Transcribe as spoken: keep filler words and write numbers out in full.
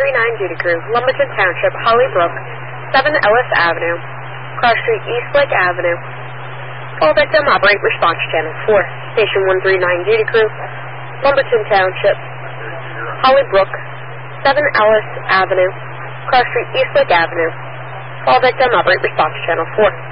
three nine Duty Crew, Lumberton Township, Hollybrook, seven Ellis Avenue, Cross Street, Eastlake Avenue. Call victim, operate response channel four. Station one three nine Duty Crew, Lumberton Township, Hollybrook, seven Ellis Avenue, Cross Street, Eastlake Avenue. Call victim, operate response channel four.